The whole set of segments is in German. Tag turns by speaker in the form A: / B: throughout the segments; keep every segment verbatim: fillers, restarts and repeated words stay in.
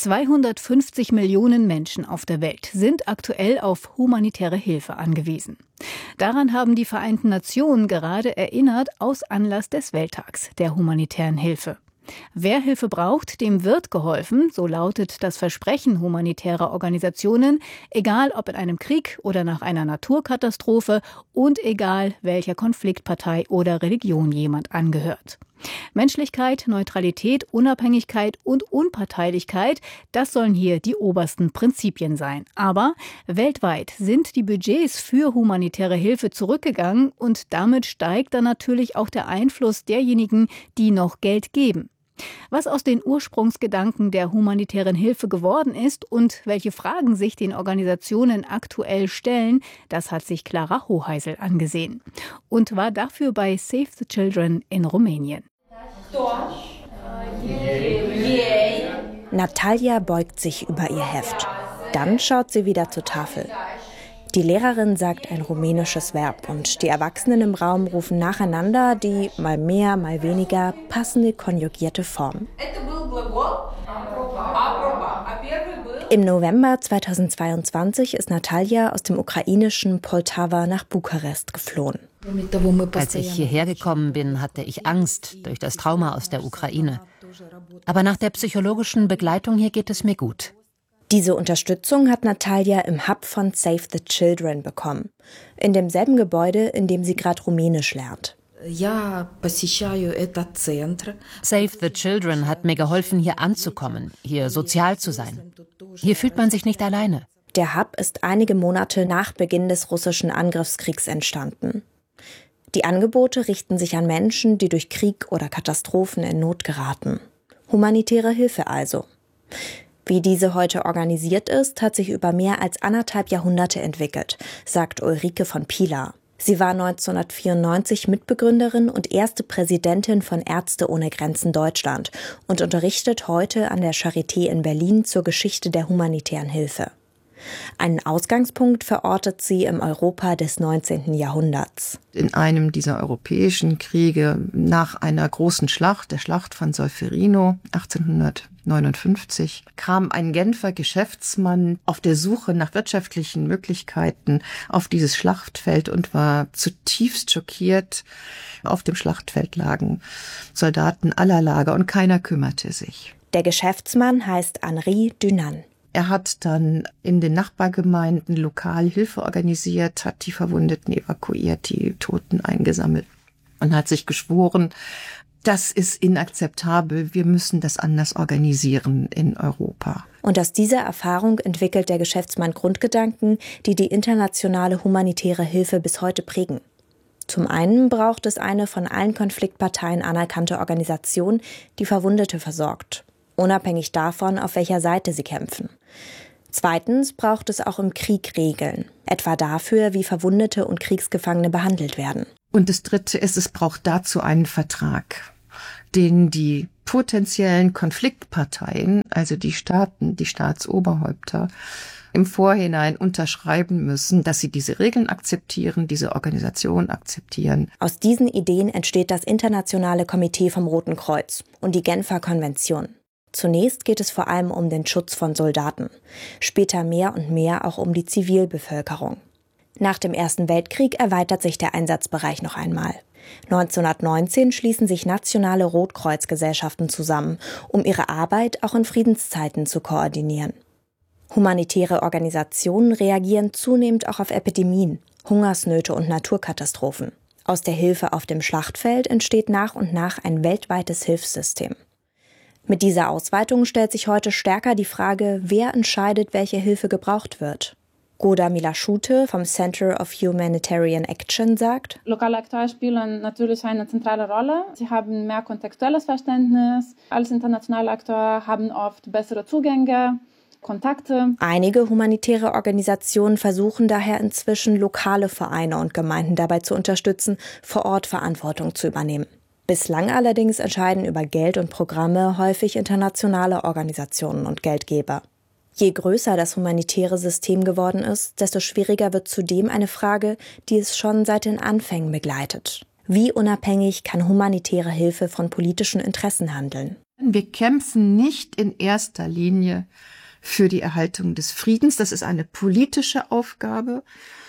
A: zweihundertfünfzig Millionen Menschen auf der Welt sind aktuell auf humanitäre Hilfe angewiesen. Daran haben die Vereinten Nationen gerade erinnert aus Anlass des Welttags der humanitären Hilfe. Wer Hilfe braucht, dem wird geholfen, so lautet das Versprechen humanitärer Organisationen, egal ob in einem Krieg oder nach einer Naturkatastrophe und egal welcher Konfliktpartei oder Religion jemand angehört. Menschlichkeit, Neutralität, Unabhängigkeit und Unparteilichkeit, das sollen hier die obersten Prinzipien sein. Aber weltweit sind die Budgets für humanitäre Hilfe zurückgegangen und damit steigt dann natürlich auch der Einfluss derjenigen, die noch Geld geben. Was aus den Ursprungsgedanken der humanitären Hilfe geworden ist und welche Fragen sich den Organisationen aktuell stellen, das hat sich Clara Hoheisel angesehen und war dafür bei Save the Children in Rumänien.
B: Natalia beugt sich über ihr Heft. Dann schaut sie wieder zur Tafel. Die Lehrerin sagt ein rumänisches Verb und die Erwachsenen im Raum rufen nacheinander die mal mehr, mal weniger passende konjugierte Form. Im November zweitausendzweiundzwanzig ist Natalia aus dem ukrainischen Poltawa nach Bukarest geflohen.
C: Als ich hierher gekommen bin, hatte ich Angst durch das Trauma aus der Ukraine. Aber nach der psychologischen Begleitung hier geht es mir gut.
B: Diese Unterstützung hat Natalia im Hub von Save the Children bekommen. In demselben Gebäude, in dem sie gerade Rumänisch lernt.
C: Save the Children hat mir geholfen, hier anzukommen, hier sozial zu sein. Hier fühlt man sich nicht alleine.
B: Der Hub ist einige Monate nach Beginn des russischen Angriffskriegs entstanden. Die Angebote richten sich an Menschen, die durch Krieg oder Katastrophen in Not geraten. Humanitäre Hilfe also. Wie diese heute organisiert ist, hat sich über mehr als anderthalb Jahrhunderte entwickelt, sagt Ulrike von Pilar. Sie war neunzehnhundertvierundneunzig Mitbegründerin und erste Präsidentin von Ärzte ohne Grenzen Deutschland und unterrichtet heute an der Charité in Berlin zur Geschichte der humanitären Hilfe. Einen Ausgangspunkt verortet sie im Europa des neunzehnten Jahrhunderts.
D: In einem dieser europäischen Kriege nach einer großen Schlacht, der Schlacht von Solferino achtzehnhundertneunundfünfzig, kam ein Genfer Geschäftsmann auf der Suche nach wirtschaftlichen Möglichkeiten auf dieses Schlachtfeld und war zutiefst schockiert. Auf dem Schlachtfeld lagen Soldaten aller Lager und keiner kümmerte sich.
B: Der Geschäftsmann heißt Henri Dunant.
D: Er hat dann in den Nachbargemeinden lokal Hilfe organisiert, hat die Verwundeten evakuiert, die Toten eingesammelt und hat sich geschworen, das ist inakzeptabel, wir müssen das anders organisieren in Europa.
B: Und aus dieser Erfahrung entwickelt der Geschäftsmann Grundgedanken, die die internationale humanitäre Hilfe bis heute prägen. Zum einen braucht es eine von allen Konfliktparteien anerkannte Organisation, die Verwundete versorgt, unabhängig davon, auf welcher Seite sie kämpfen. Zweitens braucht es auch im Krieg Regeln, etwa dafür, wie Verwundete und Kriegsgefangene behandelt werden.
D: Und das Dritte ist, es braucht dazu einen Vertrag, den die potenziellen Konfliktparteien, also die Staaten, die Staatsoberhäupter, im Vorhinein unterschreiben müssen, dass sie diese Regeln akzeptieren, diese Organisation akzeptieren.
B: Aus diesen Ideen entsteht das Internationale Komitee vom Roten Kreuz und die Genfer Konvention. Zunächst geht es vor allem um den Schutz von Soldaten, später mehr und mehr auch um die Zivilbevölkerung. Nach dem Ersten Weltkrieg erweitert sich der Einsatzbereich noch einmal. neunzehnhundertneunzehn schließen sich nationale Rotkreuzgesellschaften zusammen, um ihre Arbeit auch in Friedenszeiten zu koordinieren. Humanitäre Organisationen reagieren zunehmend auch auf Epidemien, Hungersnöte und Naturkatastrophen. Aus der Hilfe auf dem Schlachtfeld entsteht nach und nach ein weltweites Hilfssystem. Mit dieser Ausweitung stellt sich heute stärker die Frage, wer entscheidet, welche Hilfe gebraucht wird. Goda Milaschute vom Center of Humanitarian Action sagt:
E: Lokale Akteure spielen natürlich eine zentrale Rolle. Sie haben mehr kontextuelles Verständnis. Als internationale Akteure haben oft bessere Zugänge, Kontakte.
B: Einige humanitäre Organisationen versuchen daher inzwischen, lokale Vereine und Gemeinden dabei zu unterstützen, vor Ort Verantwortung zu übernehmen. Bislang allerdings entscheiden über Geld und Programme häufig internationale Organisationen und Geldgeber. Je größer das humanitäre System geworden ist, desto schwieriger wird zudem eine Frage, die es schon seit den Anfängen begleitet. Wie unabhängig kann humanitäre Hilfe von politischen Interessen handeln?
D: Wir kämpfen nicht in erster Linie für die Erhaltung des Friedens. Das ist eine politische Aufgabe.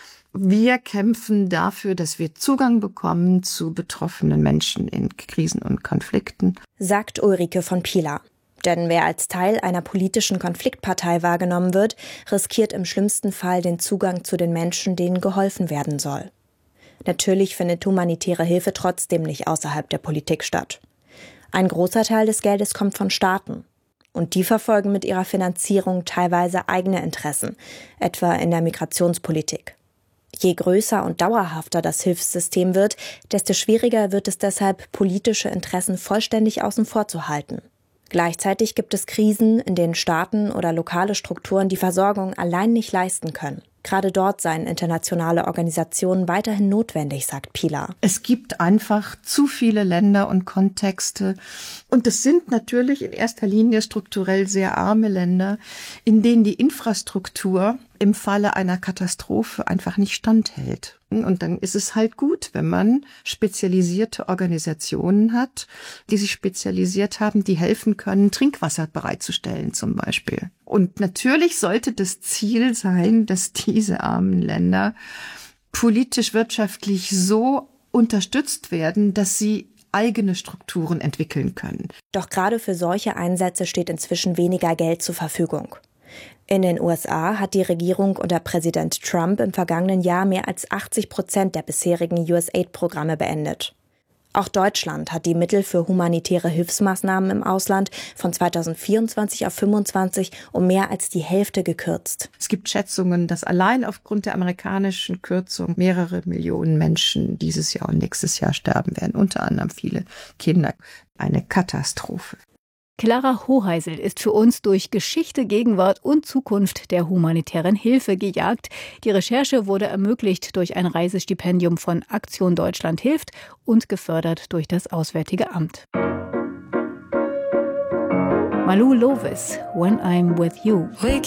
D: Wir kämpfen dafür, dass wir Zugang bekommen zu betroffenen Menschen in Krisen und Konflikten,
B: sagt Ulrike von Pilar. Denn wer als Teil einer politischen Konfliktpartei wahrgenommen wird, riskiert im schlimmsten Fall den Zugang zu den Menschen, denen geholfen werden soll. Natürlich findet humanitäre Hilfe trotzdem nicht außerhalb der Politik statt. Ein großer Teil des Geldes kommt von Staaten. Und die verfolgen mit ihrer Finanzierung teilweise eigene Interessen, etwa in der Migrationspolitik. Je größer und dauerhafter das Hilfssystem wird, desto schwieriger wird es deshalb, politische Interessen vollständig außen vor zu halten. Gleichzeitig gibt es Krisen, in denen Staaten oder lokale Strukturen die Versorgung allein nicht leisten können. Gerade dort seien internationale Organisationen weiterhin notwendig, sagt Pilar.
D: Es gibt einfach zu viele Länder und Kontexte. Und es sind natürlich in erster Linie strukturell sehr arme Länder, in denen die Infrastruktur im Falle einer Katastrophe einfach nicht standhält. Und dann ist es halt gut, wenn man spezialisierte Organisationen hat, die sich spezialisiert haben, die helfen können, Trinkwasser bereitzustellen zum Beispiel. Und natürlich sollte das Ziel sein, dass diese armen Länder politisch, wirtschaftlich so unterstützt werden, dass sie eigene Strukturen entwickeln können.
B: Doch gerade für solche Einsätze steht inzwischen weniger Geld zur Verfügung. In den U S A hat die Regierung unter Präsident Trump im vergangenen Jahr mehr als achtzig Prozent der bisherigen U S A I D-Programme beendet. Auch Deutschland hat die Mittel für humanitäre Hilfsmaßnahmen im Ausland von zweitausendvierundzwanzig auf fünfundzwanzig um mehr als die Hälfte gekürzt.
D: Es gibt Schätzungen, dass allein aufgrund der amerikanischen Kürzung mehrere Millionen Menschen dieses Jahr und nächstes Jahr sterben werden, unter anderem viele Kinder. Eine Katastrophe.
A: Clara Hoheisel ist für uns durch Geschichte, Gegenwart und Zukunft der humanitären Hilfe gejagt. Die Recherche wurde ermöglicht durch ein Reisestipendium von Aktion Deutschland hilft und gefördert durch das Auswärtige Amt. Malou Lovis, When I'm With You.